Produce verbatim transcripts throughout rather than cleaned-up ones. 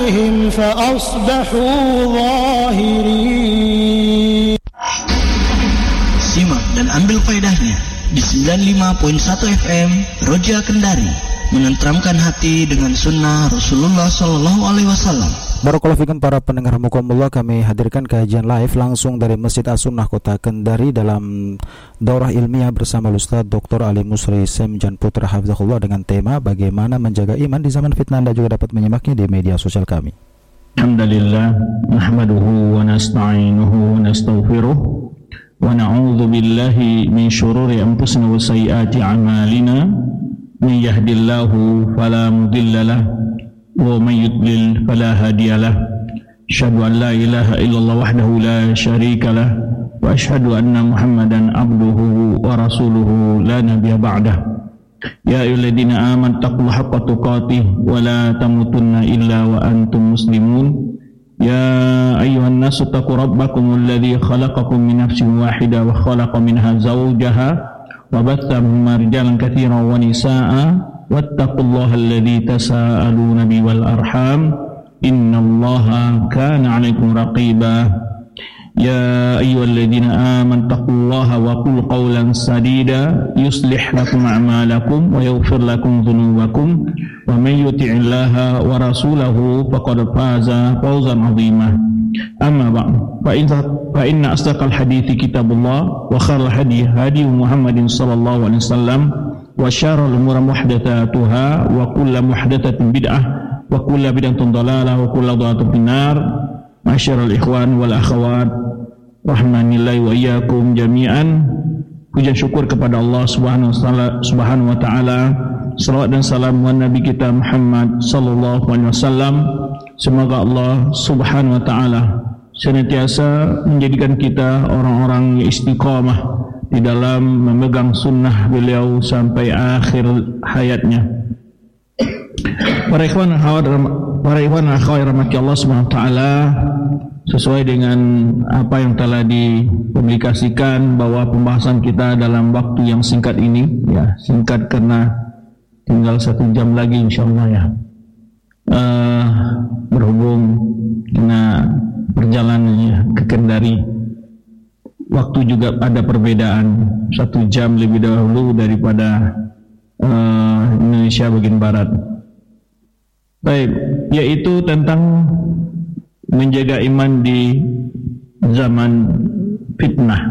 عليهم فأصبحوا ظاهرين. Simak dan ambil faedahnya di sembilan puluh lima koma satu F M Roja Kendari, menenteramkan hati dengan sunnah Rasulullah Sallallahu Alaihi Wasallam. Barakallahu fikum para pendengar mukomullah, kami hadirkan kajian live langsung dari Masjid As-Sunnah Kota Kendari dalam daurah ilmiah bersama Ustaz Doktor Ali Musri Semjan Putra Hafizahullah dengan tema bagaimana menjaga iman di zaman fitnah. Anda juga dapat menyimaknya di media sosial kami. Alhamdulillah, nahmaduhu wa nasta'inuhu wa nastaghfiruh wa na'udzu billahi min syururi anfusina wa sayyiati a'malina. May yahdihillahu fala mudilla lahu wa may yudlil fala hadiya lahu. Asyhadu an la ilaha illallah wahdahu la syarika lah wa asyhadu anna Muhammadan abduhu wa rasuluhu la nabiyya ba'dah. Ya ayyuhalladzina amanu taqullaha haqqa tuqatih wa la tamutunna illa wa antum muslimun. Ya ayyuhan nasu taqu rabbakumul ladzi khalaqakum min nafsin wahidah wa khalaqa minha zawjaha wa batha minhuma rijalan katsiran wa nisaa'a wattaqullaha alladzi tasaaluna bihi wal arham innallaha kana 'alaikum raqiba. Ya ayyuhalladzina amanu taqullaha wa qulu qawlan sadida yuslih lakum a'malakum wa yaghfir lakum dhunubakum wa may yuti'illaha wa rasulahu faqad faza fawzan 'azima. Amma ba'd, fa inna fa inna asdaqal hadithi kitabullah wa khairal hadi hadi Muhammadin sallallahu alaihi wasallam wa syarrul umuri muhdatsatuha wa kullu muhdatsatin bid'ah wa kullu bid'atin dhalalah wa kullu dhalalatin finnar. Masyarul ikhwan wal akhwat rahmanillahi wa iyyakum jami'an. Puja syukur kepada Allah Subhanahu wa taala. Salawat dan salam wa nabi kita Muhammad sallallahu alaihi wasallam. Semoga Allah Subhanahu wa taala senantiasa menjadikan kita orang-orang yang istiqamah di dalam memegang sunnah beliau sampai akhir hayatnya. Para ikhwan para ikhwan akhwat rahmati Allah Subhanahu wa taala, sesuai dengan apa yang telah dipublikasikan bahwa pembahasan kita dalam waktu yang singkat ini, ya singkat karena tinggal satu jam lagi insyaallah ya, uh, berhubung dengan perjalanannya ke Kendari, waktu juga ada perbedaan satu jam lebih dahulu daripada uh, Indonesia bagian barat. Baik, yaitu tentang menjaga iman di zaman fitnah.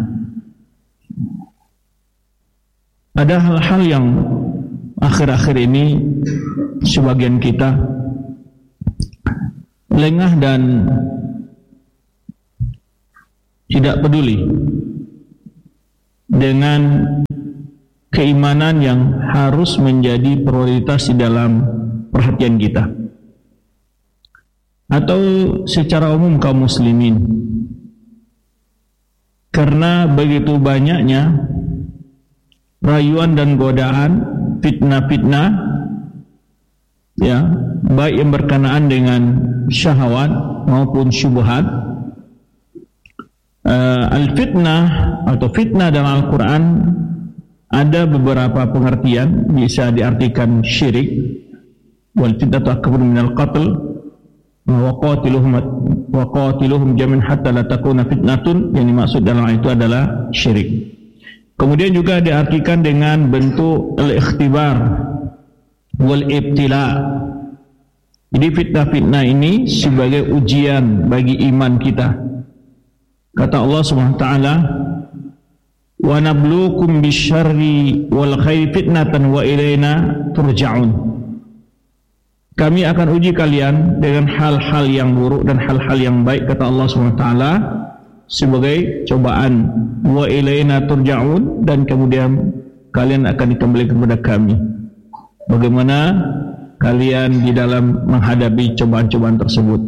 Ada hal-hal yang akhir-akhir ini sebagian kita lengah dan tidak peduli dengan keimanan yang harus menjadi prioritas di dalam perhatian kita, atau secara umum kaum muslimin, karena begitu banyaknya rayuan dan godaan, fitnah-fitnah, ya, baik yang berkenaan dengan syahwat maupun syubhat. Uh, al-fitnah atau fitnah dalam Al-Quran ada beberapa pengertian, bisa diartikan syirik, wal fitnatu akbar minal qatl, wa qatiluhum wa qatiluhum jami'an hatta la takuna fitnatun, yang dimaksud dalam itu adalah syirik. Kemudian juga diartikan dengan bentuk al-ikhtibar wal ibtila. Jadi fitnah-fitnah ini sebagai ujian bagi iman kita. Kata Allah Subhanahu wa taala, wa nabluukum bisyarri wal khairi fitnatan wa ilaina turja'un. Kami akan uji kalian dengan hal-hal yang buruk dan hal-hal yang baik, kata Allah Subhanahu wa taala, sebagai cobaan. Wa ilaina turja'un, dan kemudian kalian akan dikembalikan kepada kami. Bagaimana kalian di dalam menghadapi cobaan-cobaan tersebut?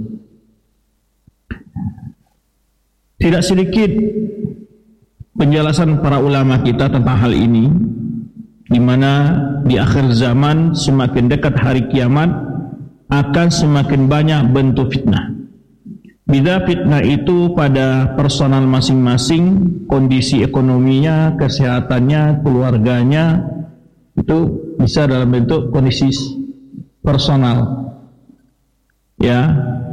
Tidak sedikit penjelasan para ulama kita tentang hal ini, di mana di akhir zaman semakin dekat hari kiamat akan semakin banyak bentuk fitnah. Bila fitnah itu pada personal masing-masing, kondisi ekonominya, kesehatannya, keluarganya, itu bisa dalam bentuk kondisi personal. Ya,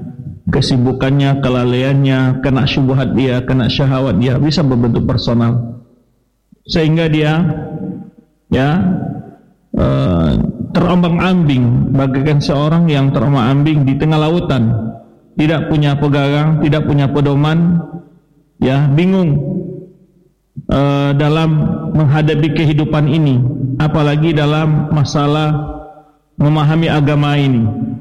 kesibukannya, kelalaiannya, kena syubhat dia, kena syahwat dia, bisa berbentuk personal. Sehingga dia ya uh, terombang-ambing bagaikan seorang yang terombang-ambing di tengah lautan, tidak punya pegangan, tidak punya pedoman, ya bingung uh, dalam menghadapi kehidupan ini, apalagi dalam masalah memahami agama ini.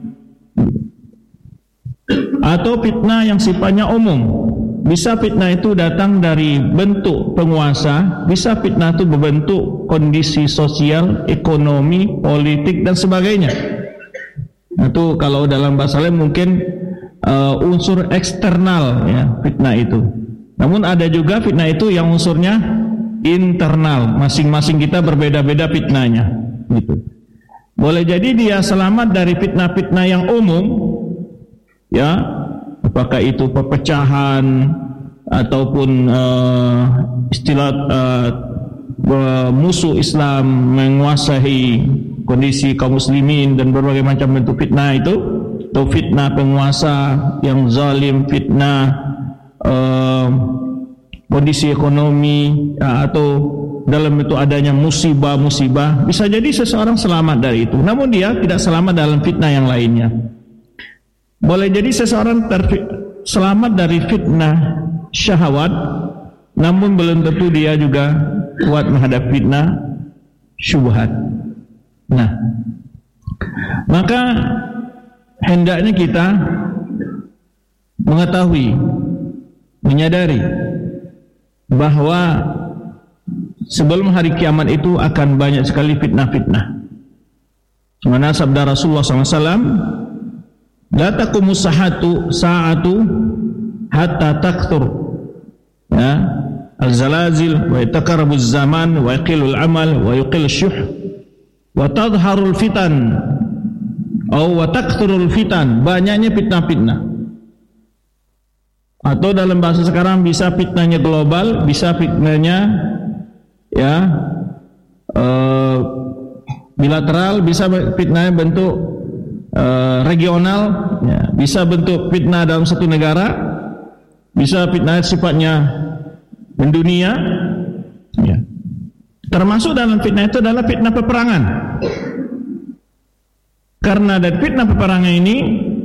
Atau fitnah yang sifatnya umum. Bisa fitnah itu datang dari bentuk penguasa, bisa fitnah itu berbentuk kondisi sosial, ekonomi, politik dan sebagainya. Itu kalau dalam bahasa lain mungkin uh, unsur eksternal ya fitnah itu. Namun ada juga fitnah itu yang unsurnya internal. Masing-masing kita berbeda-beda fitnahnya gitu. Boleh jadi dia selamat dari fitnah-fitnah yang umum, ya, apakah itu perpecahan ataupun uh, istilah uh, musuh Islam menguasai kondisi kaum muslimin dan berbagai macam bentuk fitnah itu, atau fitnah penguasa yang zalim, fitnah uh, kondisi ekonomi, uh, atau dalam itu adanya musibah-musibah. Bisa jadi seseorang selamat dari itu, namun dia tidak selamat dalam fitnah yang lainnya. Boleh jadi seseorang ter- selamat dari fitnah syahwat, namun belum tentu dia juga kuat menghadapi fitnah syubhat. Nah, maka hendaknya kita mengetahui, menyadari bahwa sebelum hari kiamat itu akan banyak sekali fitnah-fitnah. Semana sabda Rasulullah sallallahu alaihi wasallam, la taqumu sahatu sa'atu hatta takthur ya al-zalazil wa yataqarrabu az-zaman wa yaqilul amal wa yuqil syuh wa tadharul fitan atau wa takthurul fitan, banyaknya fitnah-fitnah. Atau dalam bahasa sekarang bisa fitnahnya global, bisa fitnahnya ya uh, bilateral, bisa fitnahnya bentuk uh, regional, ya, bisa bentuk fitnah dalam satu negara, bisa fitnah sifatnya mendunia, ya. Termasuk dalam fitnah itu adalah fitnah peperangan. Karena dari fitnah peperangan ini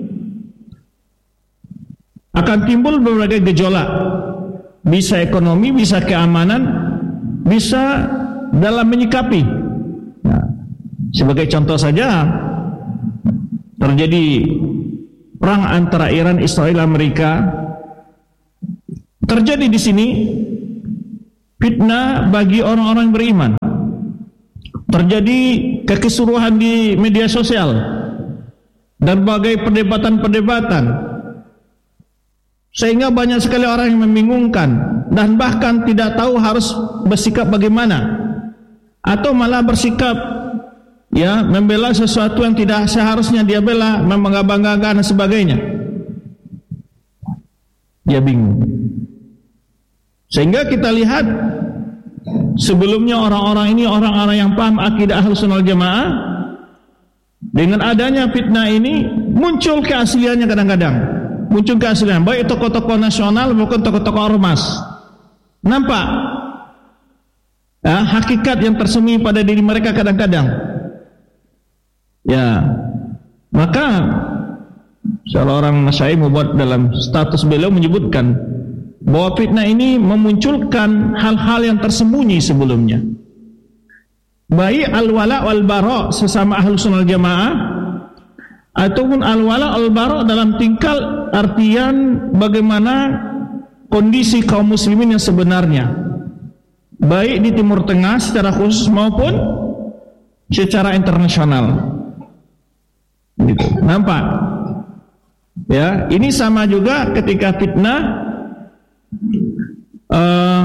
akan timbul berbagai gejolak, bisa ekonomi, bisa keamanan, bisa dalam menyikapi. Nah, sebagai contoh saja, terjadi perang antara Iran, Israel, Amerika. Terjadi di sini fitnah bagi orang-orang yang beriman. Terjadi kekisruhan di media sosial dan berbagai perdebatan-perdebatan, sehingga banyak sekali orang yang membingungkan dan bahkan tidak tahu harus bersikap bagaimana, atau malah bersikap ya membela sesuatu yang tidak seharusnya dia bela, membangga-banggakan dan sebagainya. Dia bingung. Sehingga kita lihat sebelumnya orang-orang ini orang-orang yang paham akidah Ahlussunnah wal Jamaah, dengan adanya fitnah ini muncul keasliannya, kadang-kadang muncul keaslian, baik tokoh-tokoh nasional maupun tokoh-tokoh ormas. Nampak ya, hakikat yang tersembunyi pada diri mereka kadang-kadang. Ya, maka salah orang masyayikh membuat dalam status beliau menyebutkan bahwa fitnah ini memunculkan hal-hal yang tersembunyi sebelumnya. Baik al-wala wal-bara sesama Ahlussunnah wal Jamaah, ataupun al-wala al-bara dalam tingkah artian bagaimana kondisi kaum muslimin yang sebenarnya, baik di Timur Tengah secara khusus maupun secara internasional. Gitu. Nampak? Ya, ini sama juga ketika fitnah uh,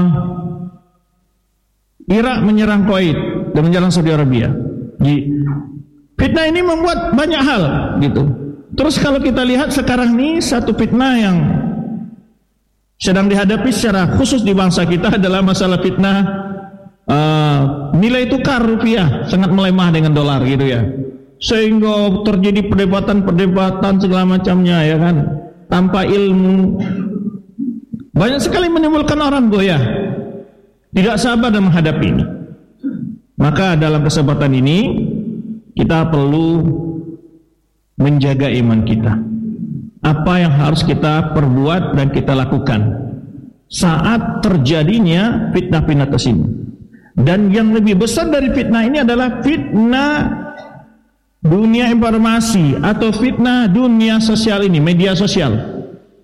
Irak menyerang Kuwait dan menyerang Saudi Arabia. Fitnah ini membuat banyak hal gitu. Terus kalau kita lihat sekarang ini, satu fitnah yang sedang dihadapi secara khusus di bangsa kita adalah masalah fitnah uh, nilai tukar rupiah sangat melemah dengan dolar gitu ya, sehingga terjadi perdebatan-perdebatan segala macamnya ya kan. tanpa ilmu, banyak sekali menimbulkan orang goyah, tidak sabar dan menghadapi ini. Maka dalam kesempatan ini kita perlu menjaga iman kita. Apa yang harus kita perbuat dan kita lakukan saat terjadinya fitnah-fitnah tersebut. Dan yang lebih besar dari fitnah ini adalah fitnah dunia informasi atau fitnah dunia sosial ini, media sosial.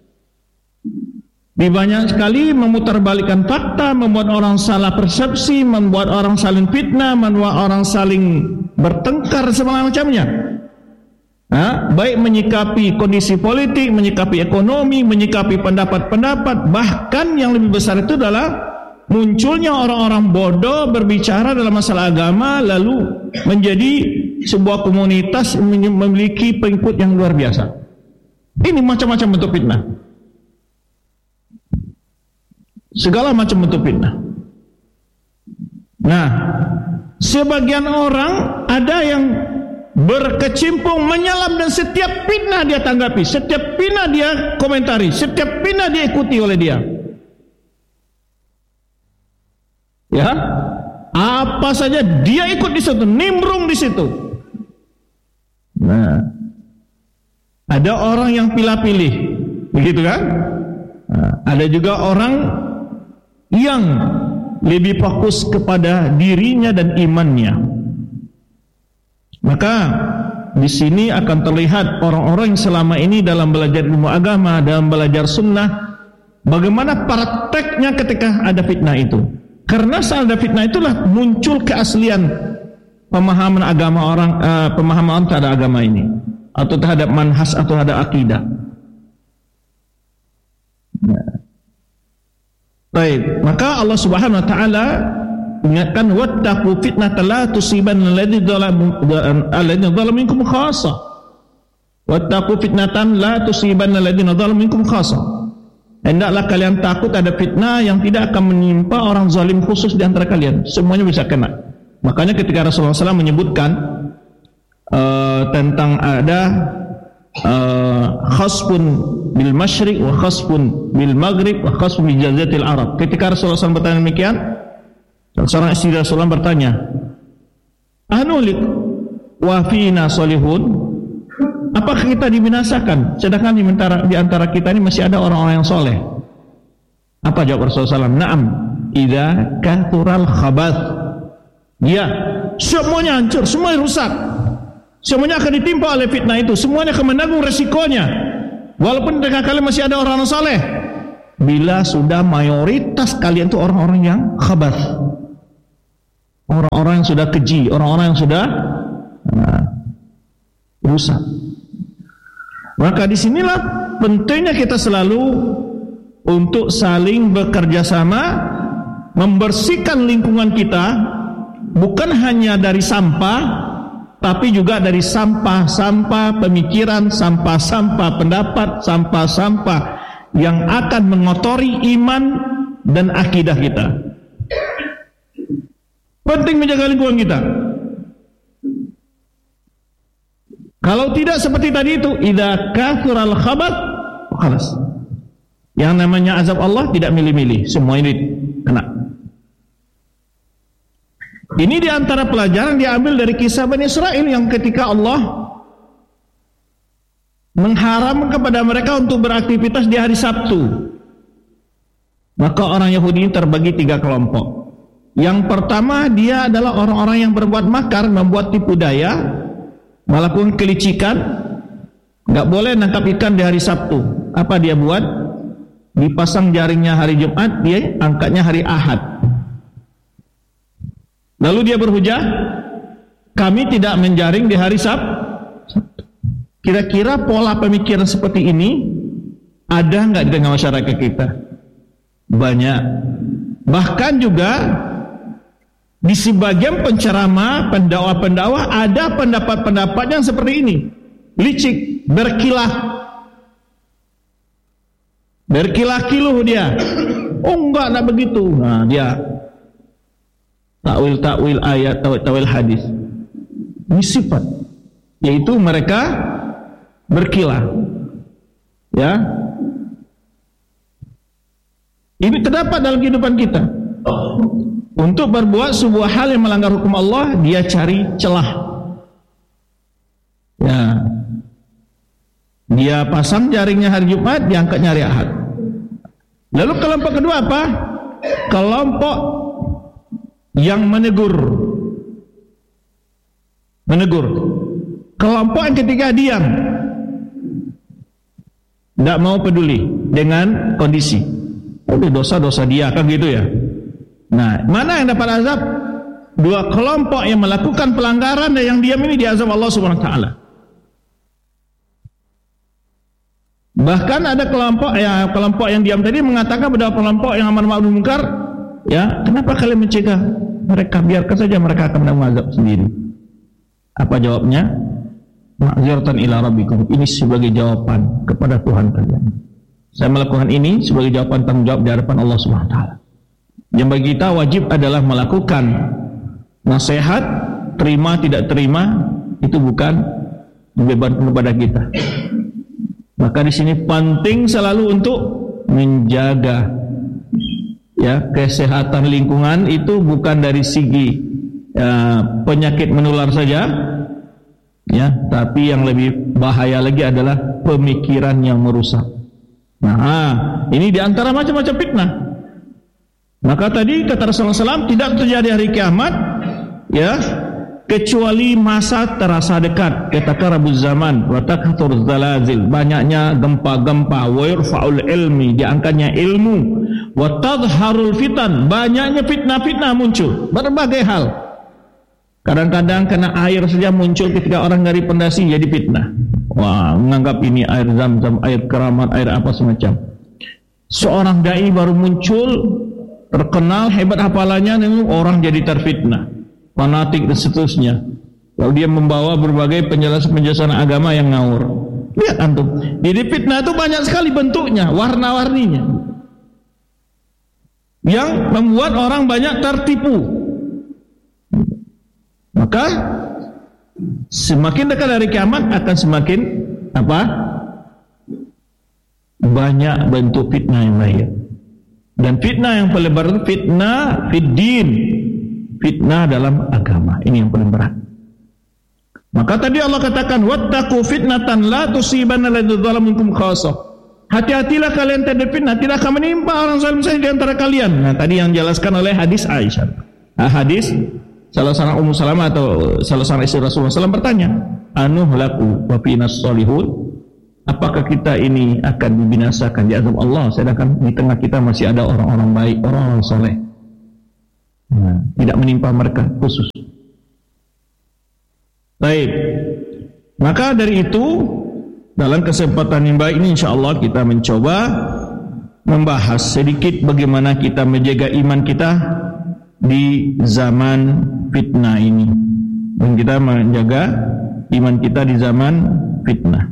Di banyak sekali memutarbalikkan fakta, membuat orang salah persepsi, membuat orang saling fitnah, membuat orang saling bertengkar semacamnya. Nah, baik menyikapi kondisi politik, menyikapi ekonomi, menyikapi pendapat-pendapat, bahkan yang lebih besar itu adalah munculnya orang-orang bodoh berbicara dalam masalah agama, lalu menjadi sebuah komunitas yang memiliki pengikut yang luar biasa. Ini macam-macam bentuk fitnah. Segala macam bentuk fitnah. Nah, sebagian orang ada yang berkecimpung menyelam dan setiap fitnah dia tanggapi, setiap fitnah dia komentari, setiap fitnah dia ikuti oleh dia. Ya, apa saja dia ikut di situ, nimbrung di situ. Nah, ada orang yang pilih-pilih, begitu kan? Nah, ada juga orang yang lebih fokus kepada dirinya dan imannya. Maka di sini akan terlihat orang-orang yang selama ini dalam belajar ilmu agama, dalam belajar sunnah, bagaimana prakteknya ketika ada fitnah itu. Karena saat ada fitnah itulah muncul keaslian pemahaman agama orang, uh, pemahaman orang terhadap agama ini, atau terhadap manhaj atau terhadap akidah. Nah. Baik, maka Allah Subhanahu wa taala ingatkan wattaqu fitnatan la tusibanna alladziina dzalamu minkum khassah. Wattaqu fitnatan la tusibanna alladziina dzalamu minkum khassah. Hendaklah kalian takut ada fitnah yang tidak akan menimpa orang zalim khusus di antara kalian. Semuanya bisa kena. Makanya ketika Rasulullah shallallahu alaihi wasallam menyebutkan uh, tentang ada Uh, khasfun bil masyriq wa khasfun bil maghrib wa khasfun bi jazatil arab. Ketika Rasulullah shallallahu alaihi wasallam bertanya demikian, seorang istri Rasulullah bertanya, anulik wa fina solihun, apakah kita dibinasakan sedangkan di antara, di antara kita ini masih ada orang-orang yang soleh? Apa jawab Rasulullah shallallahu alaihi wasallam? Naam, idza kathural khabath. Ya, semuanya hancur, semuanya rusak. Semuanya akan ditimpa oleh fitnah itu. Semuanya akan menanggung resikonya. Walaupun di tengah kalian masih ada orang saleh. Bila sudah mayoritas kalian itu orang-orang yang khabath, orang-orang yang sudah keji, orang-orang yang sudah nah, rusak. Maka disinilah pentingnya kita selalu untuk saling bekerja sama, membersihkan lingkungan kita, bukan hanya dari sampah, tapi juga dari sampah-sampah pemikiran, sampah-sampah pendapat, sampah-sampah yang akan mengotori iman dan akidah kita. Penting menjaga lingkungan kita. Kalau tidak seperti tadi itu, idza kathural khabath, khalas. Yang namanya azab Allah tidak milih-milih, semua ini kena. Ini diantara pelajaran diambil dari kisah Bani Israel yang ketika Allah mengharam kepada mereka untuk beraktivitas di hari Sabtu. Maka orang Yahudi ini terbagi tiga kelompok. Yang pertama, dia adalah orang-orang yang berbuat makar, membuat tipu daya, melakukan kelicikan. Gak boleh nangkap ikan di hari Sabtu. Apa dia buat? Dipasang jaringnya hari Jumat, dia angkatnya hari Ahad. Lalu dia berhujah, kami tidak menjaring di hari Sabtu. Kira-kira pola pemikiran seperti ini ada nggak di tengah masyarakat kita? Banyak. Bahkan juga di sebagian penceramah, pendakwah-pendakwah ada pendapat-pendapat yang seperti ini, licik, berkilah, berkilah-kiluh dia. Oh enggak, enggak begitu. Nah dia takwil-takwil ayat, takwil-takwil hadis. Ini sifat, yaitu mereka berkilah. Ya. Ini terdapat dalam kehidupan kita. Untuk berbuat sebuah hal yang melanggar hukum Allah, dia cari celah. Ya. Dia pasang jaringnya hari Jumat, dia angkatnya hari Ahad. Lalu kelompok kedua apa? Kelompok yang menegur. Menegur. Kelompok yang ketiga diam. Tidak mau peduli dengan kondisi. Udah dosa-dosa dia kan gitu ya. Nah, mana yang dapat azab? Dua kelompok yang melakukan pelanggaran dan yang diam ini diazab Allah Subhanahu wa taala. Bahkan ada kelompok ya kelompok yang diam tadi mengatakan pada kelompok yang amar ma'ruf munkar, ya, kenapa kalian mencegah mereka? Biarkan saja mereka akan mengazab sendiri. Apa jawabnya? Ma'ziratan ila rabbikum. Ini sebagai jawaban kepada Tuhan kalian. Saya melakukan ini sebagai jawaban tanggung jawab di hadapan Allah Subhanahu wa taala. Yang bagi kita wajib adalah melakukan nasihat, terima tidak terima itu bukan beban kepada kita. Maka di sini penting selalu untuk menjaga ya kesehatan lingkungan itu bukan dari segi ya, penyakit menular saja, ya, tapi yang lebih bahaya lagi adalah pemikiran yang merusak. Nah, ini diantara macam-macam fitnah. Maka tadi kata Rasulullah shallallahu alaihi wasallam tidak terjadi hari kiamat, ya, kecuali masa terasa dekat. Yatakarabuz zaman wa takthur zalazil. Banyaknya gempa-gempa. Wa yurfa'ul ilmi, diangkatnya ilmu. Wa tadharul fitan, banyaknya fitnah-fitnah muncul. Berbagai hal. Kadang-kadang kena air saja muncul ketika orang dari pondasi jadi fitnah. Wah, menganggap ini air zam-zam, air keramat, air apa semacam. Seorang dai baru muncul, terkenal, hebat hafalannya, orang jadi terfitnah, fanatik dan seterusnya. Lalu dia membawa berbagai penjelasan-penjelasan agama yang ngawur. Lihat antum, jadi fitnah itu banyak sekali bentuknya, warna-warninya, yang membuat orang banyak tertipu. Maka semakin dekat dari kiamat akan semakin apa? Banyak bentuk fitnah yang lahir. Dan fitnah yang paling berat, fitnah fiddin, fitnah dalam agama. Ini yang paling berat. Maka tadi Allah katakan, wattaqu fitnatan la tusibanna alladziina zalamu minkum khassah. Hati-hatilah kalian terhadap fitnah, tidak akan menimpa orang zalim saja di antara kalian. Nah, tadi yang dijelaskan oleh hadis Aisyah. Nah, hadis salah seorang Ummu Salamah atau salah seorang istri Rasulullah shallallahu alaihi wasallam bertanya, anu laku wa finas solihun, apakah kita ini akan dibinasakan di azab Allah sedangkan di tengah kita masih ada orang-orang baik, orang-orang soleh, nah, tidak menimpa mereka khusus. Baik, maka dari itu dalam kesempatan yang baik ini insyaallah kita mencoba membahas sedikit bagaimana kita menjaga iman kita di zaman fitnah ini, dan kita menjaga iman kita di zaman fitnah.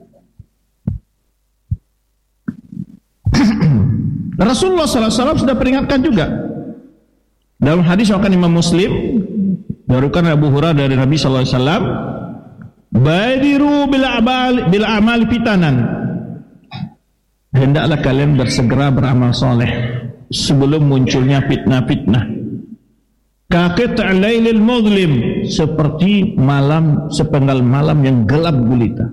Rasulullah shallallahu alaihi wasallam sudah peringatkan juga dalam hadis yang akan Imam Muslim dari Abu Hurairah dari Nabi shallallahu alaihi wasallam, badiru bil a'mal bil a'mal fitanan, hendaklah kalian bersegera beramal soleh sebelum munculnya fitnah-fitnah. Kaqit'il lailil muzlim, seperti malam sepenggal malam yang gelap gulita.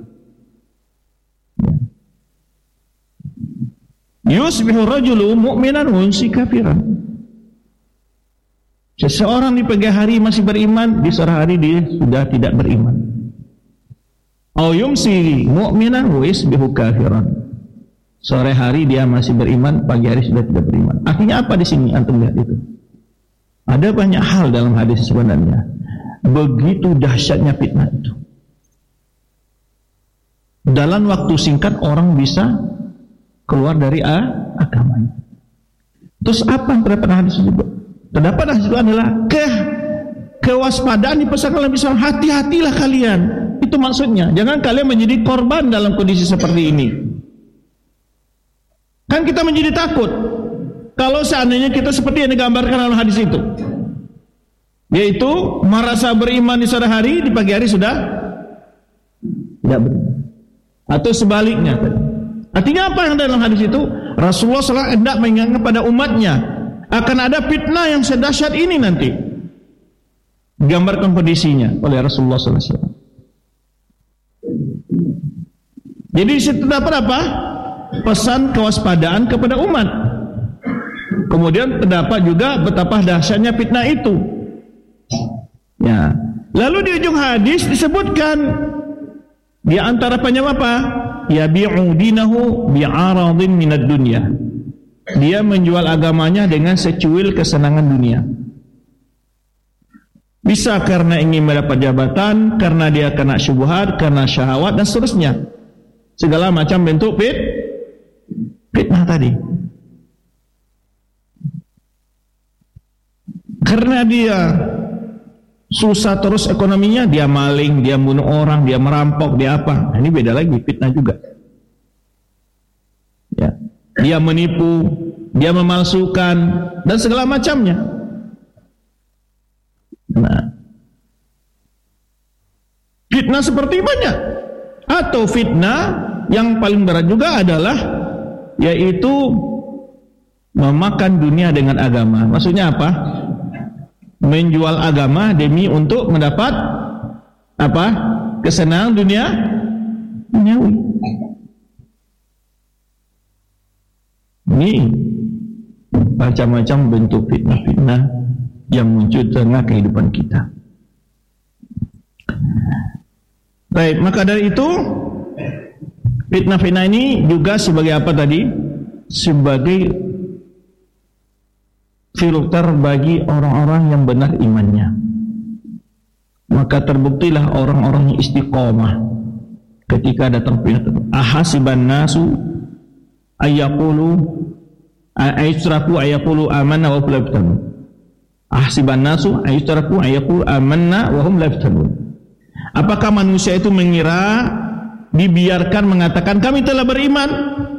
Yusbihu rajulu mu'minan wa yumsi kafiran. Seseorang di pagi hari masih beriman, di sore hari dia sudah tidak beriman. Au yumsi mu'minan wa yusbihu kafiran. Sore hari dia masih beriman, pagi hari sudah tidak beriman. Artinya apa di sini antum lihat itu? Ada banyak hal dalam hadis sebenarnya. Begitu dahsyatnya fitnah itu. Dalam waktu singkat orang bisa keluar dari agamanya. Terus apa yang terdapat hadis itu? Terdapat hadis itu adalah ke kewaspadaan dipesankan oleh Nabi shallallahu alaihi wasallam. Hati-hatilah kalian. Itu maksudnya. Jangan kalian menjadi korban dalam kondisi seperti ini. Kan kita menjadi takut kalau seandainya kita seperti yang digambarkan dalam hadis itu, yaitu merasa beriman di sore hari, di pagi hari sudah tidak beriman, atau sebaliknya. Artinya apa yang dalam hadis itu? Rasulullah shallallahu alaihi wasallam hendak mengingatkan kepada umatnya akan ada fitnah yang sedahsyat ini nanti. Gambarkan kondisinya oleh Rasulullah shallallahu alaihi wasallam. Jadi di situ terdapat apa? Pesan kewaspadaan kepada umat. Kemudian terdapat juga betapa dahsyatnya fitnah itu. Ya. Lalu di ujung hadis disebutkan di antara penyebab apa? Yabi'u dinahu bi'aradin minad dunya. Dia menjual agamanya dengan secuil kesenangan dunia. Bisa karena ingin mendapat jabatan, karena dia kena syubhat, karena syahwat dan seterusnya. Segala macam bentuk fit, fitnah tadi. Karena dia susah terus ekonominya, dia maling, dia bunuh orang, dia merampok, dia apa? Nah, ini beda lagi, fitnah juga. Ya, dia menipu, dia memalsukan dan segala macamnya. Nah, fitnah seperti banyak. Atau fitnah yang paling berat juga adalah yaitu memakan dunia dengan agama. Maksudnya apa? Menjual agama demi untuk mendapat apa? Kesenangan dunia duniawi. Ini macam-macam bentuk fitnah-fitnah yang muncul di tengah kehidupan kita. Baik, maka dari itu fitnah-fitnah ini juga sebagai apa tadi? Sebagai filter bagi orang-orang yang benar imannya. Maka terbuktilah orang-orang yang istiqomah ketika datang fitnah. Ahasiban nasu ayyaqulu ayyusraku ayyaqulu amanna wa hum la yaftanun. Ahasiban nasu ayyusraku ayyaqulu amanna wa hum la yaftanun. Apakah manusia itu mengira dibiarkan mengatakan kami telah beriman,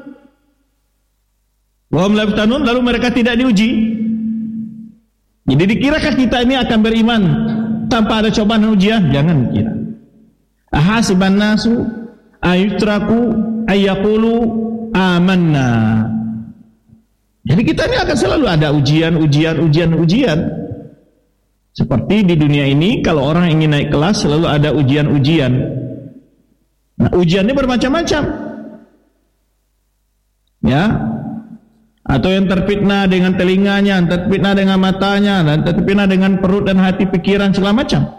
wa hum la yaftanun, lalu mereka tidak diuji? Jadi dikirakan kita ini akan beriman tanpa ada cobaan dan ujian? Jangan dikira. Ahasiban nasu ayyutraku ayyaqulu amanna. Jadi kita ini akan selalu ada ujian, ujian, ujian, ujian. Seperti di dunia ini, kalau orang ingin naik kelas selalu ada ujian-ujian. Nah, ujiannya bermacam-macam. Ya. Atau yang terfitnah dengan telinganya, yang terfitnah dengan matanya, dan terfitnah dengan perut dan hati, pikiran, segala macam.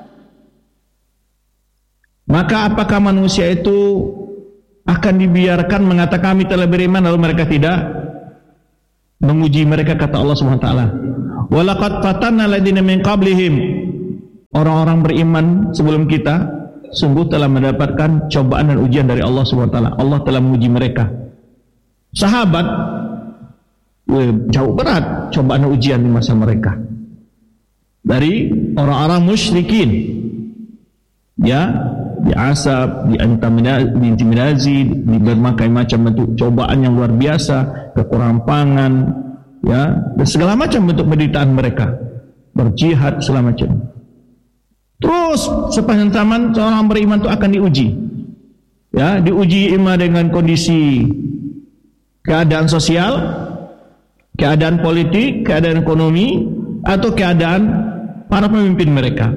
Maka apakah manusia itu akan dibiarkan mengatakan kami telah beriman lalu mereka tidak? Menguji mereka, kata Allah Subhanahu wa taala. Walaqad fatanna alladziina min qablihim. Orang-orang beriman sebelum kita sungguh telah mendapatkan cobaan dan ujian dari Allah Subhanahu wa taala. Allah telah menguji mereka. Sahabat weh, jauh berat cobaan dan ujian di masa mereka. Dari orang-orang musyrikin. Ya, diasap, diintimidasi, di berbagai macam bentuk cobaan yang luar biasa, kekurangan pangan, ya, dan segala macam bentuk penderitaan mereka, berjihad segala macam. Terus sepanjang zaman seorang beriman itu akan diuji, ya, diuji ima dengan kondisi keadaan sosial, keadaan politik, keadaan ekonomi, atau keadaan para pemimpin mereka.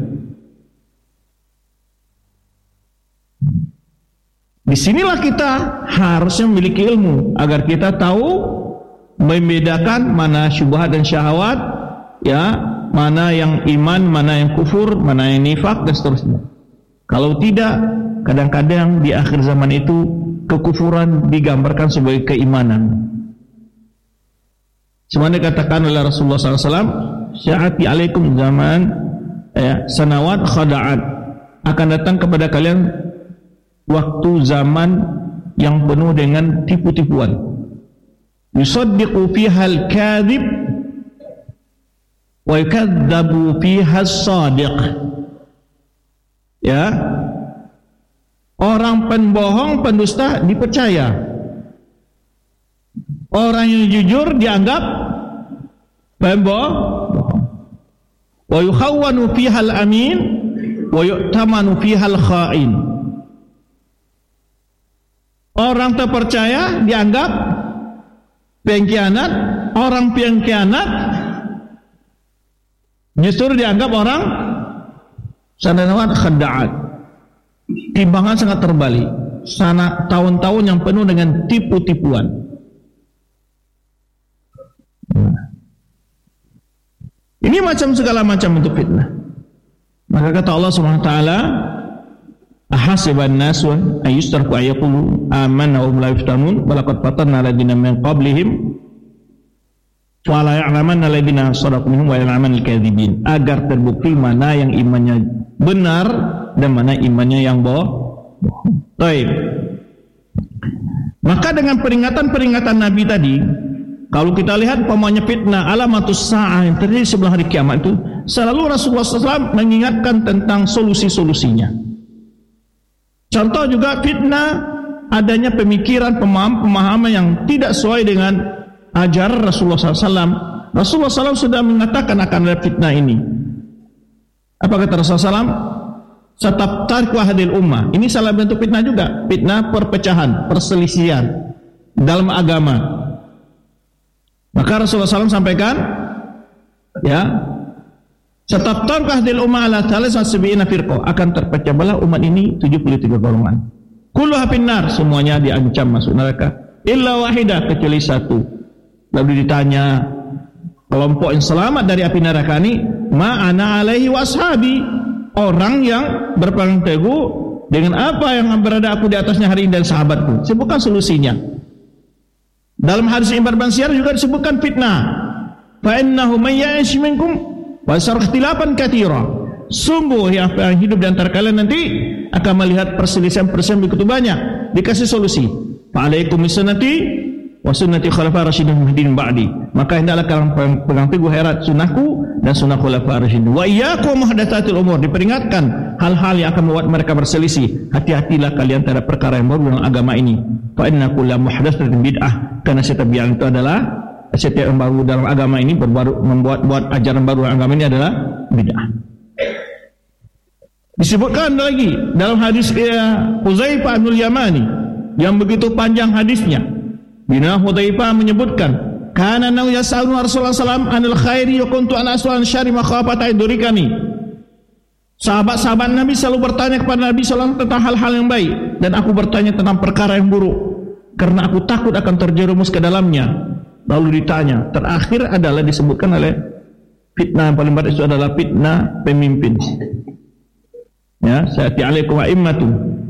Disinilah kita harusnya memiliki ilmu agar kita tahu membedakan mana syubhat dan syahwat, ya, mana yang iman, mana yang kufur, mana yang nifak dan seterusnya. Kalau tidak, kadang-kadang di akhir zaman itu kekufuran digambarkan sebagai keimanan. Sebagaimana dikatakan oleh Rasulullah sallallahu alaihi wasallam, sya'ati alaikum zaman, ya, sanawat khada'at, akan datang kepada kalian waktu zaman yang penuh dengan tipu-tipuan. Yusaddiqu fiha al-kadhib wa yukadzabu fiha as-sadiq. Ya. Orang pembohong, pendusta dipercaya. Orang yang jujur dianggap pembohong. Wa yukhawwanu fiha al-amin wa yu'tamanu fiha al-kha'in. Orang terpercaya dianggap pengkhianat, orang pengkhianat justru dianggap orang sanadawan khada'at. Timbangan sangat terbalik. Sana tahun-tahun yang penuh dengan tipu-tipuan. Ini macam segala macam bentuk fitnah. Maka kata Allah Subhanahu wa taala, ahasiban nasu ayustarku ayaqulu amanna wa hum la yuftanun wa laqad fatanna alladziina min qablihim wa la ya'lamanna alladziina sadaqu minhum wa ya'lamanal kadzibin, agar terbukti mana yang imannya benar dan mana imannya yang bohong. Baik. Maka dengan peringatan-peringatan Nabi tadi, kalau kita lihat pemanya fitnah alamatus sa'ah yang terjadi sebelah hari kiamat itu, selalu Rasulullah shallallahu alaihi wasallam mengingatkan tentang solusi-solusinya. Contoh juga fitnah adanya pemikiran, pemahaman yang tidak sesuai dengan ajaran Rasulullah shallallahu alaihi wasallam. Rasulullah shallallahu alaihi wasallam sudah mengatakan akan ada fitnah ini. Apa kata Rasulullah shallallahu alaihi wasallam? Sataftarqu hadhil ummah. Ini salah bentuk fitnah juga, fitnah perpecahan, perselisihan dalam agama. Maka Rasulullah shallallahu alaihi wasallam sampaikan, ya, sataftarqu hadhil ummah ala thalathati sab'ina firqah, akan terpecah belah umat ini tujuh puluh tiga golongan. Kulluha finnar, semuanya diancam masuk neraka, illa wahidah, kecuali satu. Lalu ditanya kelompok yang selamat dari api neraka ini, ma ana alaihi wa ashabi, orang yang berpegang teguh dengan apa yang berada aku di atasnya hari ini dan sahabatku. Sebutkan solusinya. Dalam hadis Ibn Bansyar juga disebutkan fitnah. Fa innahu may ya'ish minkum wa yasar ikhtilafan katsira. Sungguh yang hidup di antara kalian nanti akan melihat perselisihan-perselisihan begitu banyak. Dikasih solusi. Fa alaikum bisunnati wa sunnati khulafa'i rasyidin mahdiyyin ba'di. Maka hendaklah kalian pegang teguh erat sunnahku dan sunnah khulafa'i rasyidin. Wa iyyakum muhdatsatil umur, diperingatkan hal-hal yang akan membuat mereka berselisih. Hati-hatilah kalian terhadap perkara yang baru dalam agama ini. Fa inna kulla muhdatsatin bid'ah, karena setiap bid'ah itu adalah setiap yang baru dalam agama ini, berbaru, membuat buat ajaran baru dalam agama ini adalah bid'ah. Disebutkan lagi dalam hadis Hudzaifah bin Yamani yang begitu panjang hadisnya. Bina Hudzaifah menyebutkan, kana nau yas'alun Rasulullah sallallahu alaihi wasallam anil khairi wa kuntu ana as'alu an syarri makhafata idrikani. Sahabat-sahabat Nabi selalu bertanya kepada Nabi sallallahu alaihi wasallam tentang hal-hal yang baik, dan aku bertanya tentang perkara yang buruk karena aku takut akan terjerumus ke dalamnya. Lalu ditanya, terakhir adalah disebutkan oleh fitnah yang paling berat itu adalah fitnah pemimpin. Ya, sa'ati alaikum a'immatu.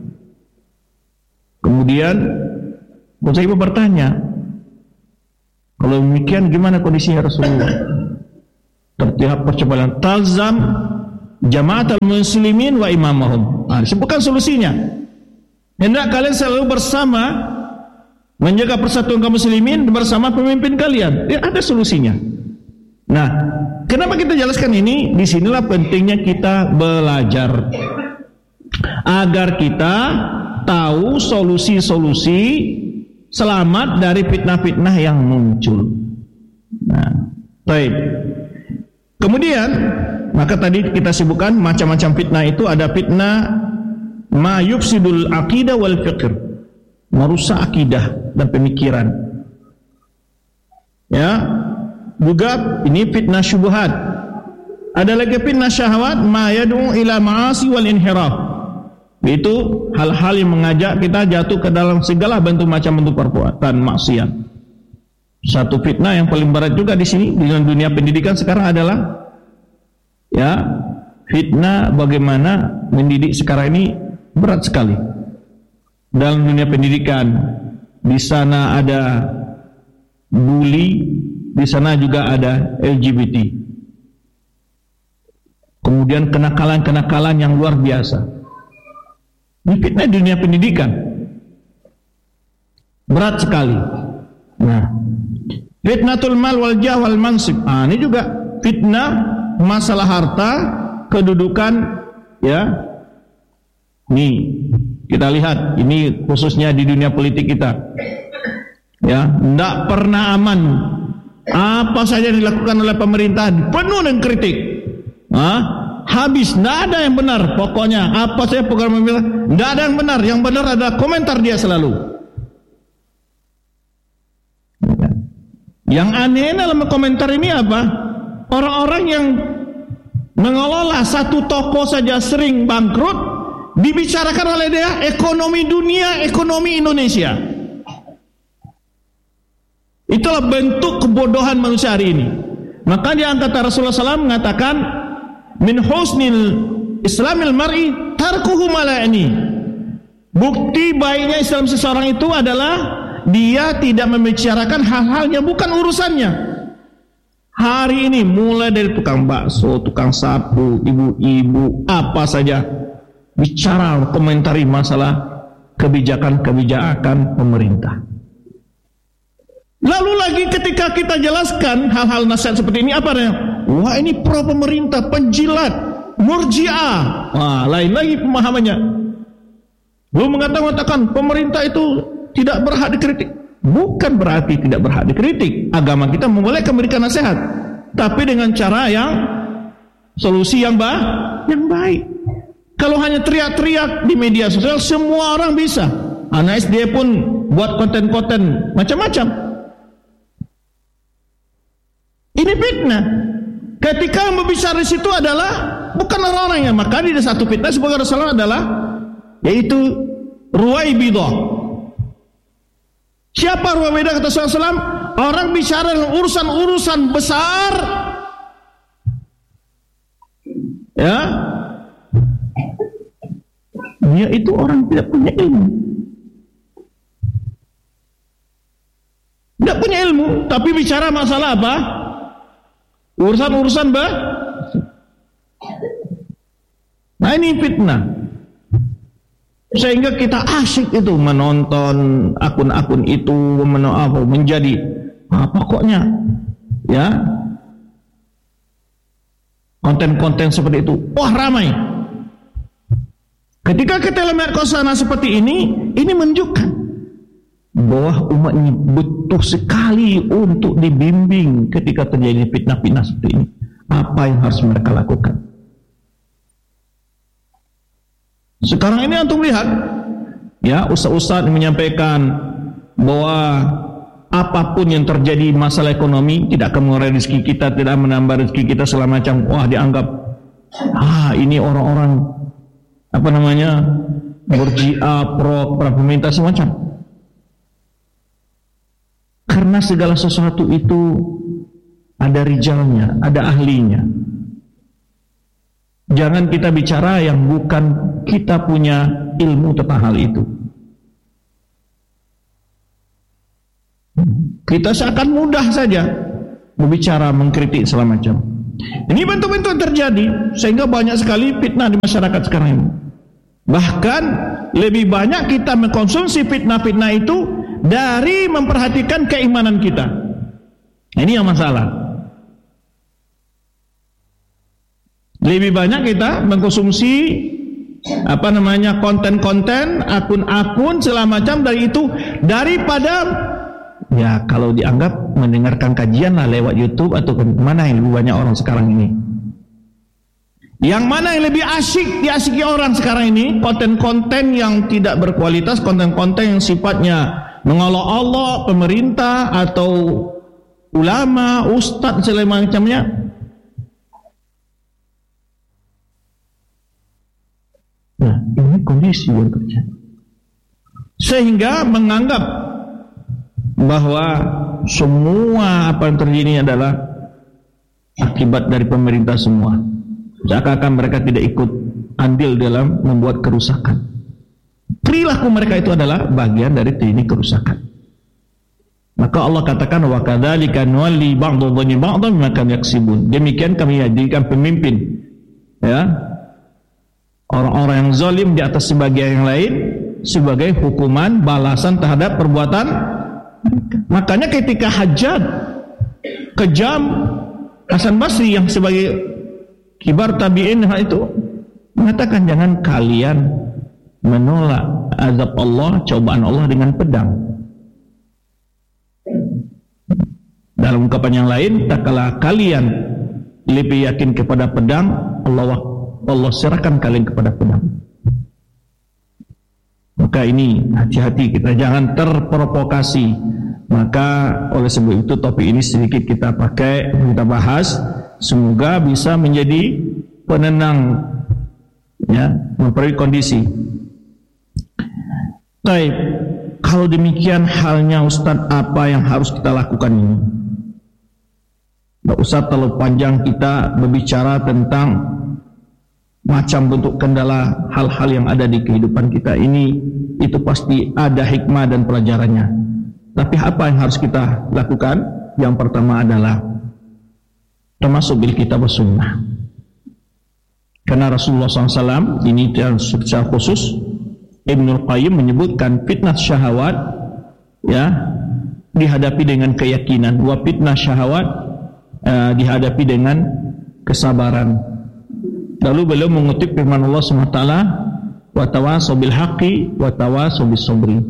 Kemudian Hudzaifah bertanya, kalau demikian gimana kondisinya Rasulullah? Terlihat percepatan talzam jama'atul muslimin wa imamahum. Nah, disebutkan solusinya. Hendak kalian selalu bersama menjaga persatuan kaum muslimin bersama pemimpin kalian. Ya, ada solusinya. Nah, kenapa kita jelaskan ini? Disinilah pentingnya kita belajar agar kita tahu solusi-solusi selamat dari fitnah-fitnah yang muncul. Nah, baik. Kemudian, maka tadi kita sebutkan macam-macam fitnah itu ada fitnah ma yufsidul aqidah wal fiqh, merusak akidah dan pemikiran. Ya, juga ini fitnah syubhat. Ada lagi fitnah syahwat ma yad'u ila ma'asi wal inhiraf. Itu hal-hal yang mengajak kita jatuh ke dalam segala bentuk macam bentuk perbuatan maksiat. Satu fitnah yang paling berat juga di sini di dunia pendidikan sekarang adalah, ya, fitnah bagaimana mendidik sekarang ini berat sekali. Dalam dunia pendidikan, di sana ada bully, di sana juga ada L G B T. Kemudian kenakalan-kenakalan yang luar biasa. Ini fitnah di dunia pendidikan berat sekali. Nah, fitnatul mal wal jah wal mansib. Ah, ini juga fitnah masalah harta, kedudukan, ya. Nih, kita lihat ini khususnya di dunia politik kita. Ya, tidak pernah aman. Apa saja yang dilakukan oleh pemerintah penuh dengan kritik. Ah, habis, tidak ada yang benar. Pokoknya apa saja program pemerintah, tidak ada yang benar. Yang benar adalah komentar dia selalu. Yang aneh dalam komentar ini apa? Orang-orang yang mengelola satu toko saja sering bangkrut, dibicarakan oleh dia ekonomi dunia, ekonomi Indonesia. Itulah bentuk kebodohan manusia hari ini. Maka di antara Rasulullah shallallahu alaihi wasallam mengatakan, min husnil islamil mar'i tarkuhu mala'ni. Bukti baiknya Islam seseorang itu adalah dia tidak membicarakan hal-hal yang bukan urusannya. Hari ini mulai dari tukang bakso, tukang sapu, ibu-ibu, apa saja bicara, komentari masalah kebijakan-kebijakan pemerintah. Lalu lagi ketika kita jelaskan hal-hal nasihat seperti ini, apa namanya? Wah, ini pro pemerintah, penjilat, murji'ah. Wah, lain lagi pemahamannya. Belum mengatakan pemerintah itu tidak berhak dikritik. Bukan berarti tidak berhak dikritik. Agama kita membolehkan memberikan nasihat, tapi dengan cara yang solusi yang ba yang baik. Kalau hanya teriak-teriak di media sosial, semua orang bisa. Anak S D pun buat konten-konten macam-macam. Ini fitnah. Ketika yang berbicara di situ adalah bukan orang-orangnya. Maka di satu fitnah sebagai Rasulullah adalah yaitu Ruwaibidah. Siapa Ruwaibidah kata Rasulullah shallallahu alaihi wasallam? Orang bicara dalam urusan-urusan besar, ya, dia itu orang tidak punya ilmu. Tidak punya ilmu, tapi bicara masalah apa? Urusan-urusan bah. Nah, ini fitnah. Sehingga kita asyik itu menonton akun-akun itu, menonton, menjadi ah, pokoknya ya konten-konten seperti itu. Wah, ramai. Ketika kita melihat suasana seperti ini, ini menunjukkan bahwa umat ini butuh sekali untuk dibimbing ketika terjadi fitnah-fitnah seperti ini. Apa yang harus mereka lakukan? Sekarang ini antum lihat, ya, ustaz-ustaz menyampaikan bahwa apapun yang terjadi masalah ekonomi tidak akan mengurangi rezeki kita, tidak menambah rezeki kita segala macam. Wah, dianggap ah ini orang-orang apa namanya murji'ah, pro, pro pemerintah semacam. Karena segala sesuatu itu ada rijalnya, ada ahlinya. Jangan kita bicara yang bukan kita punya ilmu tentang hal itu. Kita seakan mudah saja berbicara, mengkritik segala macam. Ini bentuk-bentuk yang terjadi sehingga banyak sekali fitnah di masyarakat sekarang ini. Bahkan lebih banyak kita mengkonsumsi fitnah-fitnah itu dari memperhatikan keimanan kita. Ini yang masalah. Lebih banyak kita mengkonsumsi apa namanya konten-konten, akun-akun segala macam dari itu daripada ya kalau dianggap mendengarkan kajian lah lewat YouTube atau mana yang lebih banyak orang sekarang ini. Yang mana yang lebih asyik diasyiki orang sekarang ini? Konten-konten yang tidak berkualitas, konten-konten yang sifatnya mengolok Allah, pemerintah atau ulama, ustadz segala macamnya. Nah, ini kondisi yang terjadi. Sehingga menganggap bahwa semua apa yang terjadi ini adalah akibat dari pemerintah semua. Seakan-akan mereka tidak ikut andil dalam membuat kerusakan. Perilaku mereka itu adalah bagian dari ini kerusakan. Maka Allah katakan wa kadzalika nuwalli ba'dadh ba'dhan bima kanu yaksibun. Demikian kami jadikan pemimpin ya orang-orang yang zalim di atas sebagian yang lain sebagai hukuman balasan terhadap perbuatan mereka. Makanya ketika Hajjaj kejam, Hasan Basri yang sebagai kibar tabi'in itu mengatakan jangan kalian menolak azab Allah, cobaan Allah dengan pedang. Dalam ungkapan yang lain, tak kalah kalian lebih yakin kepada pedang, Allah Allah serahkan kalian kepada pedang. Maka ini hati-hati, kita jangan terprovokasi Maka oleh sebab itu topik ini sedikit kita pakai, kita bahas, semoga bisa menjadi penenang, ya, memperbaiki kondisi. Baik, kalau demikian halnya Ustaz, apa yang harus kita lakukan ini? Tidak usah terlalu panjang kita berbicara tentang macam bentuk kendala hal-hal yang ada di kehidupan kita ini. Itu pasti ada hikmah dan pelajarannya. Tapi apa yang harus kita lakukan? Yang pertama adalah termasuk bil kitab was sunnah. Karena Rasulullah shallallahu alaihi wasallam ini secara khusus Ibnul Qayyim menyebutkan fitnah syahwat, ya, dihadapi dengan keyakinan. Wa fitnah syahwat uh, dihadapi dengan kesabaran. Lalu beliau mengutip firman Allah subhanahu wa taala, wa tawasaw bil haqqi wa tawasaw bis sabri.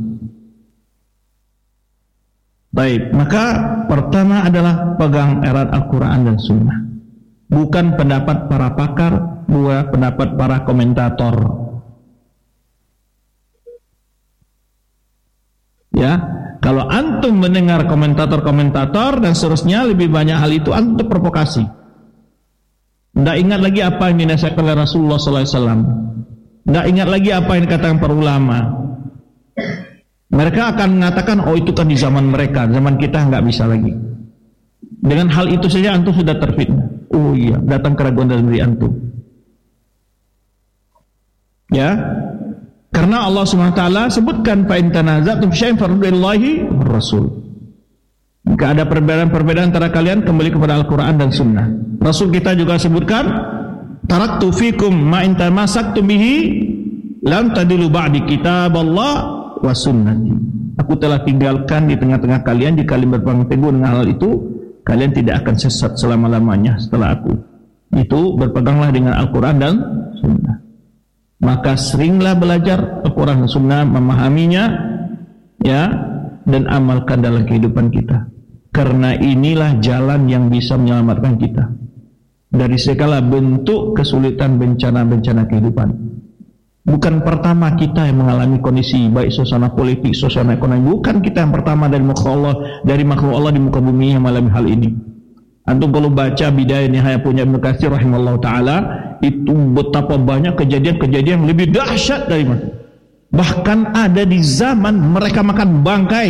Baik, maka pertama adalah pegang erat Al-Quran dan Sunnah. Bukan pendapat para pakar, bukan pendapat para komentator. Ya, kalau antum mendengar komentator-komentator dan seterusnya, lebih banyak hal itu antum provokasi. Tidak ingat lagi apa yang dinasihatkan oleh Rasulullah sallallahu alaihi wasallam. Tidak ingat lagi apa yang dikatakan para ulama. Mereka akan mengatakan, oh itu kan di zaman mereka, zaman kita nggak bisa lagi. Dengan hal itu saja antum sudah terfitnah. Oh iya, datang keraguan dalam diri antum. Ya, karena Allah subhanahu wa taala sebutkan, fa in tanaza'tum syai'an faruddullahi Rasul. Jika ada perbedaan-perbedaan antara kalian, kembali kepada Al-Quran dan Sunnah. Rasul kita juga sebutkan, taraktu fikum ma in tamassaktum bihi lam tadillu ba'di kitaballah wa sunnati. Aku telah tinggalkan di tengah-tengah kalian, jika kalian berpegang teguh dengan hal itu, kalian tidak akan sesat selama-lamanya setelah aku. Itu berpeganglah dengan Al-Quran dan Sunnah. Maka seringlah belajar Al-Quran dan Sunnah, memahaminya, ya, dan amalkan dalam kehidupan kita. Karena inilah jalan yang bisa menyelamatkan kita dari segala bentuk kesulitan, bencana-bencana kehidupan. Bukan pertama kita yang mengalami kondisi baik suasana politik, suasana ekonomi. Bukan kita yang pertama dari makhluk Allah, dari makhluk Allah di muka bumi yang mengalami hal ini. Antum kalau baca Bidayah Nihayah punya Ibnu Katsir rahimahullah taala, itu betapa banyak kejadian-kejadian yang lebih dahsyat dari mana. Bahkan ada di zaman mereka makan bangkai.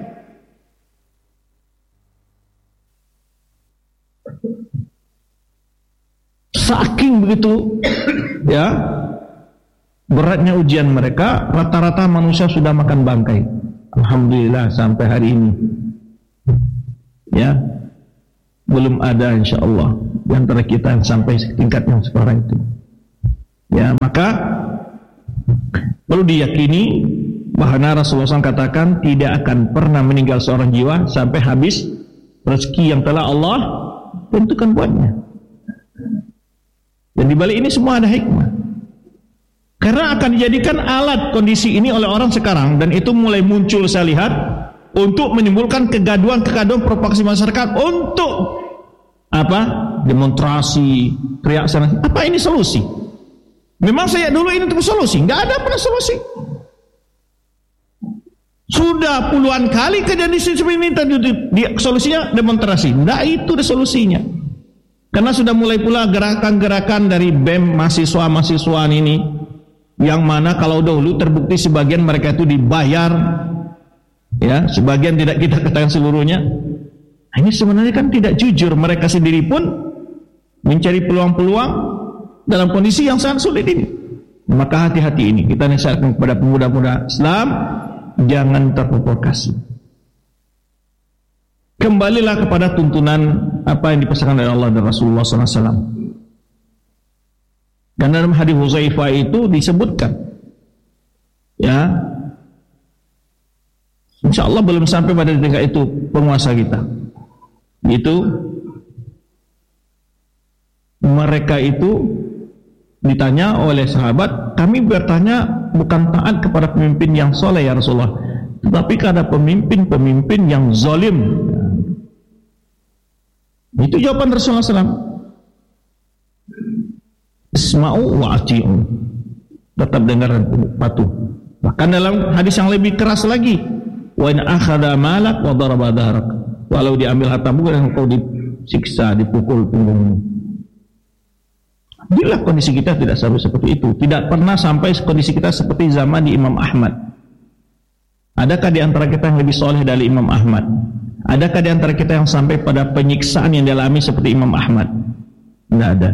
Saking begitu, ya, beratnya ujian mereka, rata-rata manusia sudah makan bangkai. Alhamdulillah sampai hari ini, ya, belum ada insyaallah di antara kita yang sampai tingkat yang sekarang itu. Ya, maka perlu diyakini bahwa Rasulullah shallallahu alaihi wasallam katakan tidak akan pernah meninggal seorang jiwa sampai habis rezeki yang telah Allah tentukan buatnya. Dan di balik ini semua ada hikmah. Karena akan dijadikan alat kondisi ini oleh orang sekarang, dan itu mulai muncul saya lihat untuk menimbulkan kegaduhan-kegaduhan provokasi masyarakat untuk apa? Demonstrasi, teriak sana. Apa ini solusi? Memang saya dulu ini untuk solusi, nggak ada pernah solusi. Sudah puluhan kali kejadian seperti ini, tadi di, solusinya demonstrasi. Nggak, itu ada solusinya. Karena sudah mulai pula gerakan-gerakan dari B E M mahasiswa-mahasiswaan ini, yang mana kalau dahulu terbukti sebagian mereka itu dibayar, ya, sebagian tidak kita katakan seluruhnya. Ini sebenarnya kan tidak jujur. Mereka sendiri pun mencari peluang-peluang dalam kondisi yang sangat sulit ini. Maka hati-hati ini, kita nasihatkan kepada pemuda-pemuda Islam, jangan terprovokasi. Kembalilah kepada tuntunan apa yang dipesankan oleh Allah dan Rasulullah sallallahu alaihi wasallam. Dan dalam hadis Hudzaifah itu disebutkan, ya, insya Allah belum sampai pada tingkat itu penguasa kita. Itu mereka itu ditanya oleh sahabat, kami bertanya bukan taat kepada pemimpin yang soleh ya Rasulullah, tetapi kepada pemimpin-pemimpin yang zalim. Itu jawaban Rasulullah sallallahu alaihi wasallam. Isma'u wa ati'u. Tetap dengar dan patuh. Bahkan dalam hadis yang lebih keras lagi, Wa in akhadha malak wa daraba dhahrak. Walau diambil hartamu dan engkau disiksa, dipukul punggungmu. Bila kondisi kita tidak sampai seperti itu, tidak pernah sampai kondisi kita seperti zaman di Imam Ahmad. Adakah di antara kita yang lebih soleh dari Imam Ahmad? Adakah di antara kita yang sampai pada penyiksaan yang dialami seperti Imam Ahmad? Tidak ada.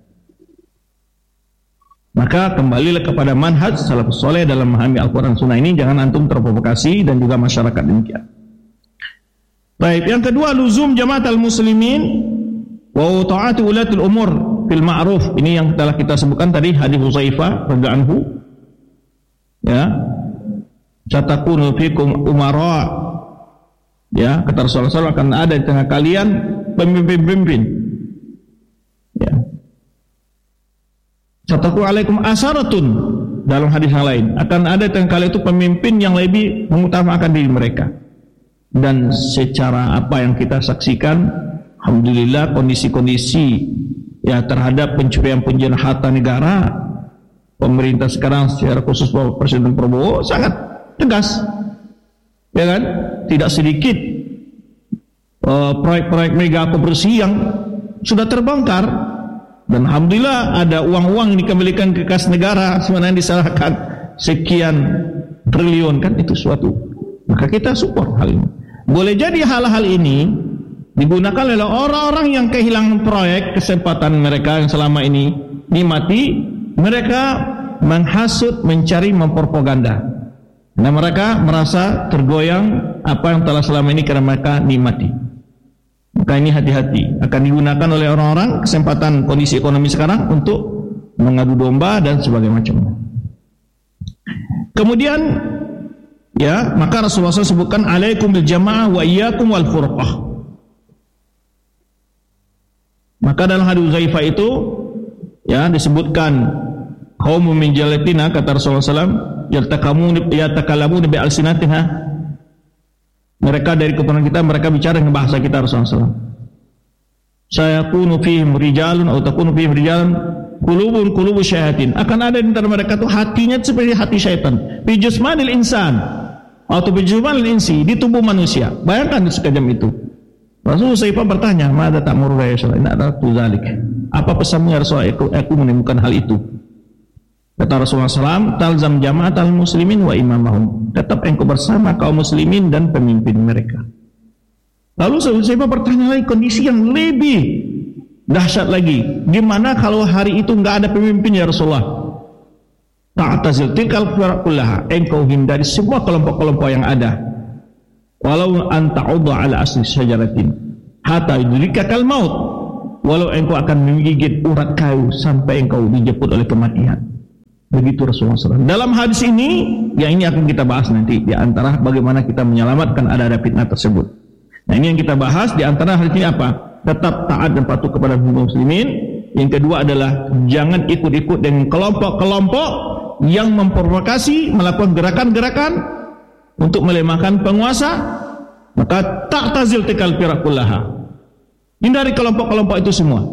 Maka kembalilah kepada manhaj salafus soleh dalam memahami Al-Quran Sunnah ini. Jangan antum terprovokasi dan juga masyarakat demikian. Baik, yang kedua, luzum jamaatul muslimin wa ta'ati ulatul umur fil ma'ruf. Ini yang telah kita sebutkan tadi, hadis Hudzaifah radhiyallahu anhu. Ya. Satakunu fikum umara. Ya, kata Rasulullah sallallahu alaihi wasallam, akan ada di tengah kalian pemimpin-pemimpin. Ya. Satakunu alaikum asaratun, dalam hadis yang lain, akan ada di tengah kalian itu pemimpin yang lebih mengutamakan diri mereka. Dan secara apa yang kita saksikan, alhamdulillah kondisi-kondisi ya terhadap pencurian-pencurian harta negara, pemerintah sekarang secara khusus Presiden Prabowo sangat tegas, ya kan? Tidak sedikit uh, proyek-proyek mega koperasi yang sudah terbongkar, dan alhamdulillah ada uang-uang yang dikembalikan ke kas negara sebenarnya disalahkan sekian triliun, kan itu suatu, maka kita support hal ini. Boleh jadi hal-hal ini digunakan oleh orang-orang yang kehilangan proyek, kesempatan mereka yang selama ini nikmati, mereka menghasut, mencari, mempropaganda. Nah, mereka merasa tergoyang apa yang telah selama ini karena mereka nikmati. Maka ini hati-hati, akan digunakan oleh orang-orang kesempatan kondisi ekonomi sekarang untuk mengadu domba dan sebagainya macamnya. Kemudian ya, maka Rasulullah shallallahu alaihi wasallam sebutkan alaikum bil jamaah wa iyyakum wal furqah. Maka dalam hadis Hudzaifah itu ya disebutkan kaum min jalatina, kata Rasulullah shallallahu alaihi wasallam, yatakamu yatakallamu bi alsinatina. Mereka dari keturunan kita, mereka bicara dengan bahasa kita. Rasulullah shallallahu alaihi wasallam, sayakunu fihim rijalun atau takunu fihim rijalun qulubun qulubu syayatin. Akan ada di antara mereka tuh hatinya seperti hati syaitan. Bi jismanil insan atau bi jismanil insi, di tubuh manusia. Bayangkan sekejam itu. Rasulullah shallallahu bertanya, "Mada ta'muru ya Rasulullah?" Ini adalah tuzalik. Apa pesanmu ya Rasulullah? Aku, aku menemukan hal itu. Kata Rasulullah shallallahu alaihi wasallam, "Talzam jama'atal muslimin wa imamahum." Tetap engkau bersama kaum muslimin dan pemimpin mereka. Lalu saya bertanya lagi, kondisi yang lebih dahsyat lagi, gimana kalau hari itu enggak ada pemimpin ya Rasulullah? Ta'tazil tilkal firaq kullaha, engkau hindari semua kelompok-kelompok yang ada. Walau anta'udha ala asli syajaratin hatta yudrikakal maut, walau engkau akan menggigit urat kayu sampai engkau dijemput oleh kematian. Begitu Rasulullah shallallahu alaihi wasallam. Dalam hadis ini, yang ini akan kita bahas nanti, di antara bagaimana kita menyelamatkan ada-ada fitnah tersebut. Nah, ini yang kita bahas. Di antara hadis ini apa? Tetap taat dan patuh kepada muslimin. Yang kedua adalah jangan ikut-ikut dengan kelompok-kelompok yang memprovokasi, melakukan gerakan-gerakan untuk melemahkan penguasa. Maka ta'tazil tikal firaq kullaha, hindari kelompok-kelompok itu semua.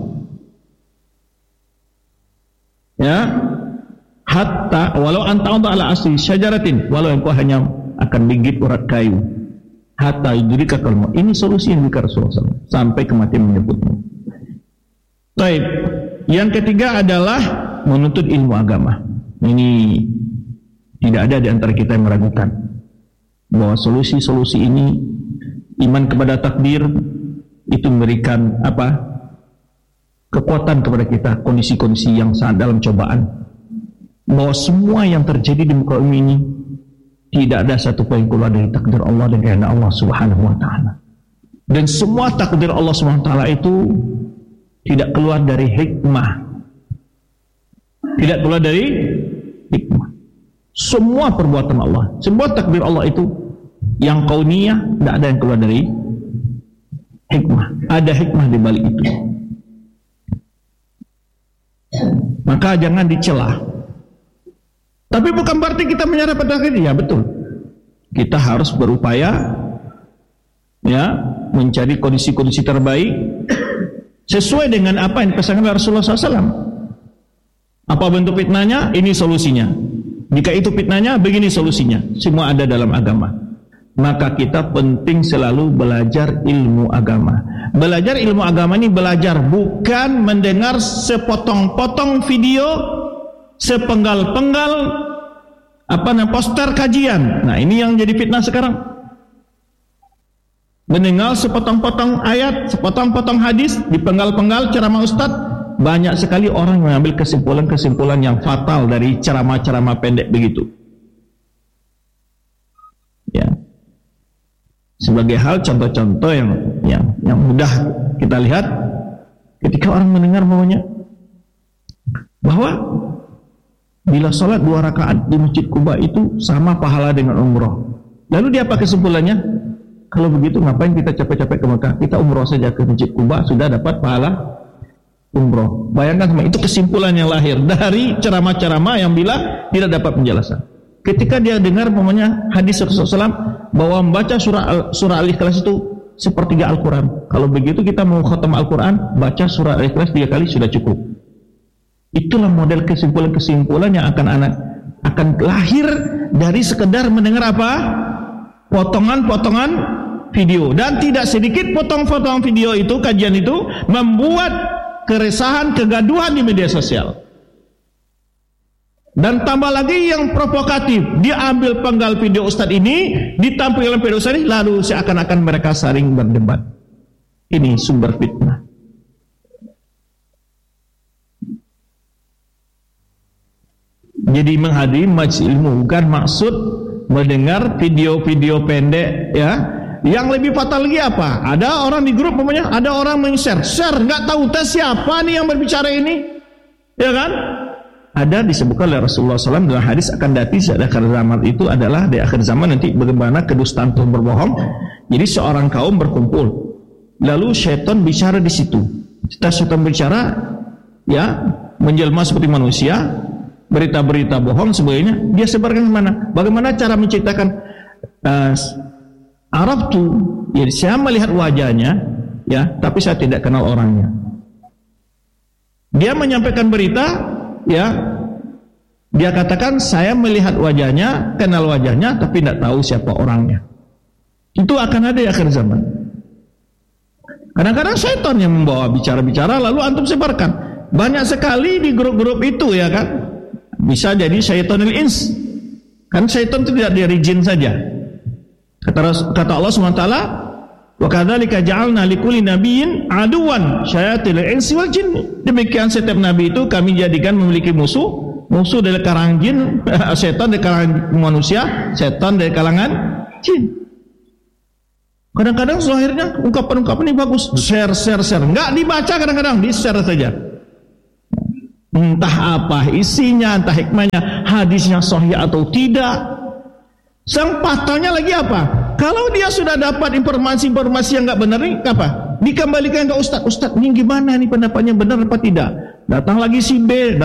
Ya, hatta walau anta'udha ala asli syajaratin, walau engkau hanya akan gigit urat kayu, hatta yudrikakal maut. Ini solusi yang dikatakan Rasulullah shallallahu alaihi wasallam, sampai kematian menyebutmu. Baik. Yang ketiga adalah menuntut ilmu agama. Ini tidak ada di antara kita yang meragukan bahwa solusi-solusi ini, iman kepada takdir itu memberikan apa? Kekuatan kepada kita kondisi-kondisi yang sangat dalam cobaan. Bahwa semua yang terjadi di muka bumi ini tidak ada satu pun yang keluar dari takdir Allah dan kehendak Allah Subhanahu wa taala. Dan semua takdir Allah Subhanahu wa taala itu tidak keluar dari hikmah. Tidak keluar dari hikmah. Semua perbuatan Allah, semua takdir Allah itu yang kauniyah, tidak ada yang keluar dari hikmah. Ada hikmah di balik itu. Maka jangan dicela. Tapi bukan berarti kita menyerah pada takdir. Ya betul. Kita harus berupaya ya mencari kondisi-kondisi terbaik sesuai dengan apa yang dipesankan oleh Rasulullah shallallahu alaihi wasallam. Apa bentuk fitnahnya? Ini solusinya. Jika itu fitnahnya, begini solusinya. Semua ada dalam agama. maka kita penting selalu belajar ilmu agama. Belajar ilmu agama ini belajar bukan mendengar sepotong-potong video, sepenggal-penggal apa namanya poster kajian. Nah, ini yang jadi fitnah sekarang. Mendengar sepotong-potong ayat, sepotong-potong hadis, dipenggal-penggal ceramah ustaz. Banyak sekali orang mengambil kesimpulan-kesimpulan yang fatal dari ceramah-ceramah pendek begitu. Ya. Sebagai hal contoh-contoh yang yang yang mudah kita lihat ketika orang mendengar maunya bahwa bila sholat dua rakaat di Masjid Quba itu sama pahala dengan umroh. Lalu dia apa kesimpulannya? Kalau begitu ngapain kita capek-capek ke Mekah? Kita umroh saja ke Masjid Quba sudah dapat pahala umroh. Bayangkan sama itu kesimpulan yang lahir dari ceramah-ceramah yang bila tidak dapat penjelasan. Ketika dia dengar namanya hadis Rasulullah shallallahu alaihi wasallam bahwa membaca surah surah Al-Ikhlas itu sepertiga Al-Quran. Kalau begitu kita mau khatam Al-Quran, baca surah Al-Ikhlas tiga kali sudah cukup. Itulah model kesimpulan-kesimpulan yang akan anak akan lahir dari sekedar mendengar apa? Potongan-potongan video. Dan tidak sedikit potong-potong video itu, kajian itu membuat keresahan, kegaduhan di media sosial. Dan tambah lagi yang provokatif, dia ambil penggal video ustadz ini, ditampilkan video ustadz ini, lalu seakan-akan mereka saling berdebat. Ini sumber fitnah. Jadi menghadiri majelis ilmu bukan maksud mendengar video-video pendek, ya. Yang lebih fatal lagi apa? Ada orang di grup namanya, ada orang men-share, share, nggak tahu tes siapa nih yang berbicara ini, ya kan? Ada disebutkan oleh Rasulullah shallallahu alaihi wasallam dalam hadis akan datang di akhir zaman itu adalah di akhir zaman nanti bagaimana kedustaan itu berbohong. Jadi seorang kaum berkumpul, lalu syaitan bicara di situ. Setelah syaitan bicara, ya menjelma seperti manusia, berita-berita bohong sebagainya, dia sebarkan kemana? Bagaimana cara menciptakan uh, Arab tuh? Ya, saya melihat wajahnya, ya, tapi saya tidak kenal orangnya. Dia menyampaikan berita. Ya, dia katakan saya melihat wajahnya, kenal wajahnya, tapi tidak tahu siapa orangnya. Itu akan ada di akhir zaman. Kadang-kadang setan yang membawa bicara-bicara, lalu antum sebarkan. Banyak sekali di grup-grup itu, ya kan? Bisa jadi syaitanul ins. Kan syaitan itu tidak dari jin saja. Kata, kata Allah subhanahu wa taala, wa kadzalika ja'alna likulli nabiyyin aduwan syayatinil insi wal jin. Demikian setiap nabi itu kami jadikan memiliki musuh, musuh dari kalangan jin, setan dari kalangan manusia, setan dari kalangan jin. Kadang-kadang zahirnya ungkapan-ungkapan ini bagus, share share share, enggak dibaca, kadang-kadang di-share saja. Entah apa isinya, entah hikmahnya, hadisnya sahih atau tidak. Sang fatalnya lagi apa? Kalau dia sudah dapat informasi-informasi yang enggak benar ini apa? Dikembalikan ke ustaz. Ustaz, ini gimana nih pendapatnya, benar apa tidak? Datang lagi si B,